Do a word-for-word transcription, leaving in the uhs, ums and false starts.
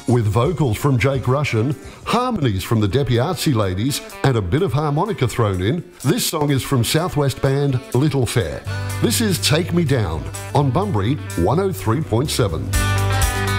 With vocals from Jake Rushin, harmonies from the Depiazzi Ladies, and a bit of harmonica thrown in, this song is from Southwest band Little Fair. This is Take Me Down on Bunbury one oh three point seven.